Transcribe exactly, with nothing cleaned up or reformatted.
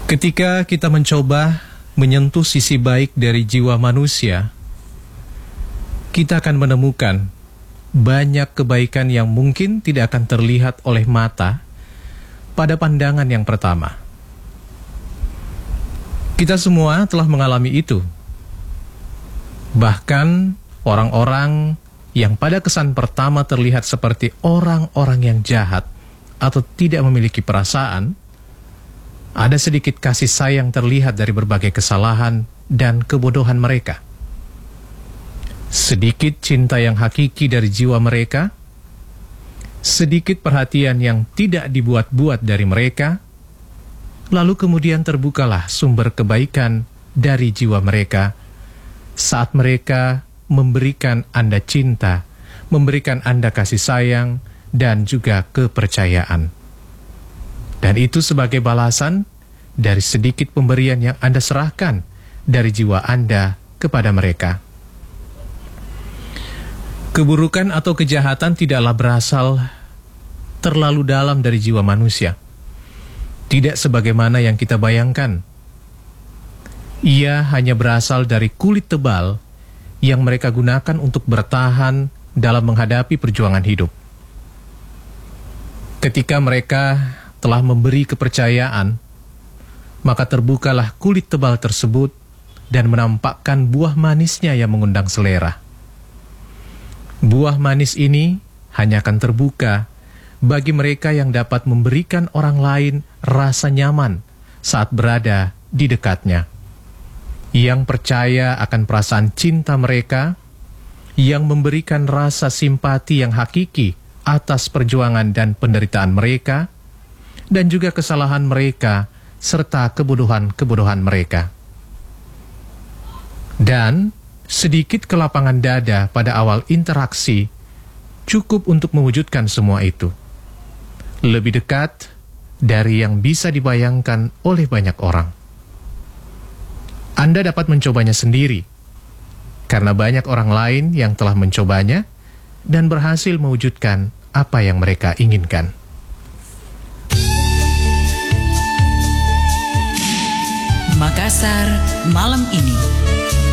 Ketika kita mencoba menyentuh sisi baik dari jiwa manusia, kita akan menemukan banyak kebaikan yang mungkin tidak akan terlihat oleh mata pada pandangan yang pertama. Kita semua telah mengalami itu. Bahkan orang-orang yang pada kesan pertama terlihat seperti orang-orang yang jahat atau tidak memiliki perasaan, ada sedikit kasih sayang terlihat dari berbagai kesalahan dan kebodohan mereka. Sedikit cinta yang hakiki dari jiwa mereka, sedikit perhatian yang tidak dibuat-buat dari mereka, lalu kemudian terbukalah sumber kebaikan dari jiwa mereka saat mereka memberikan Anda cinta, memberikan Anda kasih sayang, dan juga kepercayaan. Dan itu sebagai balasan dari sedikit pemberian yang Anda serahkan dari jiwa Anda kepada mereka. Keburukan atau kejahatan tidaklah berasal terlalu dalam dari jiwa manusia. Tidak sebagaimana yang kita bayangkan. Ia hanya berasal dari kulit tebal yang mereka gunakan untuk bertahan dalam menghadapi perjuangan hidup. Ketika mereka telah memberi kepercayaan, maka terbukalah kulit tebal tersebut dan menampakkan buah manisnya yang mengundang selera. Buah manis ini hanya akan terbuka bagi mereka yang dapat memberikan orang lain rasa nyaman saat berada di dekatnya, yang percaya akan perasaan cinta mereka, yang memberikan rasa simpati yang hakiki atas perjuangan dan penderitaan mereka, dan juga kesalahan mereka, serta kebodohan-kebodohan mereka. Dan sedikit kelapangan dada pada awal interaksi cukup untuk mewujudkan semua itu. Lebih dekat dari yang bisa dibayangkan oleh banyak orang. Anda dapat mencobanya sendiri, karena banyak orang lain yang telah mencobanya dan berhasil mewujudkan apa yang mereka inginkan. Makassar malam ini.